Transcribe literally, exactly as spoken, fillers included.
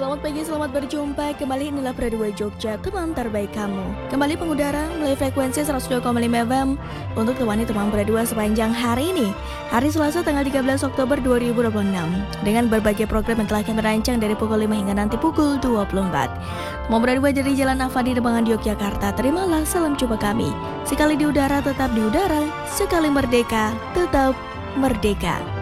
Selamat pagi, selamat berjumpa kembali. Inilah Pro dua Jogja, teman terbaik kamu. Kembali mengudara melalui frekuensi seratus dua koma lima F M untuk temani teman Pro dua sepanjang hari ini, hari Selasa tanggal tiga belas Oktober dua ribu dua puluh enam, dengan berbagai program yang telah kami rancang dari pukul lima hingga nanti pukul dua puluh empat. Teman Pro dua dari Jalan Avandi Demangan Yogyakarta, terimalah salam jumpa kami. Sekali di udara tetap di udara, sekali merdeka tetap merdeka.